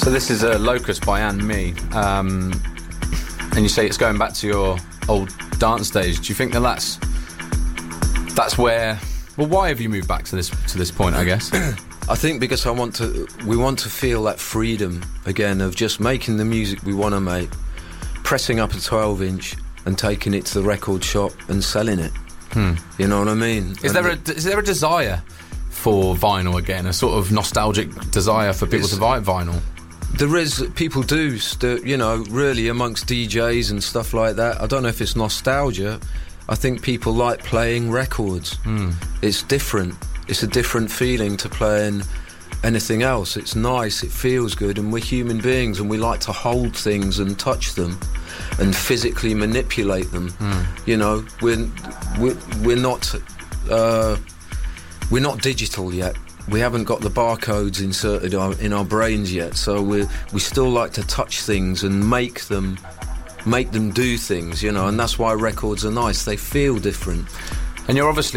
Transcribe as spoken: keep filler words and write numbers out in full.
So this is uh, Locust by Anne Me, um, and you say it's going back to your old dance days. Do you think that that's that's where? Well, why have you moved back to this to this point? I guess. I think because I want to. We want to feel that freedom again of just making the music we want to make, pressing up a twelve inch and taking it to the record shop and selling it. Hmm. You know what I mean? Is and there a is there a desire for vinyl again? A sort of nostalgic desire for people to buy vinyl? There is, people do, st- you know, really amongst D Js and stuff like that. I don't know if it's nostalgia. I think people like playing records. Mm. It's different. It's a different feeling to playing anything else. It's nice, it feels good, and we're human beings and we like to hold things and touch them and physically manipulate them. Mm. You know, we're, we're, we're not... Uh, we're not digital yet. We haven't got the barcodes inserted in our brains yet, so we we still like to touch things and make them make them do things, you know, and that's why records are nice. They feel different. And you're obviously